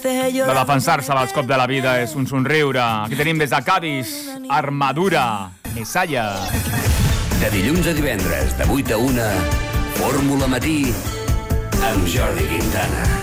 De defensar-se a l'escop de la vida és un somriure. Aquí tenim des de Cádiz, Armadura, Messiah. De dilluns a divendres, de 8 a 1, Fórmula Matí, amb Jordi Quintana.